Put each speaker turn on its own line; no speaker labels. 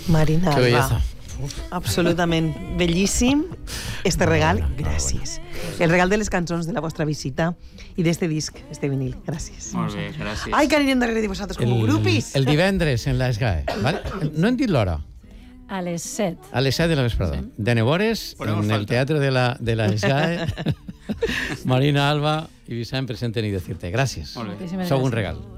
Marina
Que belleza.
Absolutament bellíssim este regal, gràcies. El regal de les cançons de la vostra visita i d'este disc, este vinil, gràcies.
Molt bé, gràcies.
Ai, que anirem darrere de vosaltres com grupis.
El divendres en la SGAE. ¿Vale? No hem dit l'hora.
A les 7.
A les 7 de la vesprada. De Nebores, en el teatre de la SGAE. Marina, Alba i Vicent presenten i decirte. Gràcies.
Molt bé.
Sou un regal.